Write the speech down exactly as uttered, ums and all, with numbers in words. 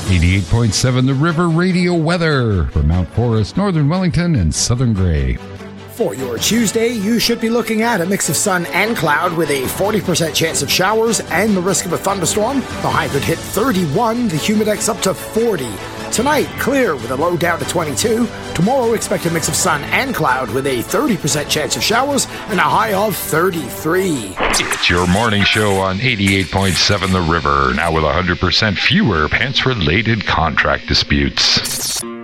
eighty-eight point seven The River Radio weather for Mount Forest, Northern Wellington, and Southern Grey. For your Tuesday, you should be looking at a mix of sun and cloud with a forty percent chance of showers and the risk of a thunderstorm. The high could hit thirty-one, the humidex up to forty. Tonight, clear with a low down to twenty-two. Tomorrow, expect a mix of sun and cloud with a thirty percent chance of showers and a high of thirty-three. It's your morning show on eighty-eight point seven The River, now with one hundred percent fewer pants-related contract disputes.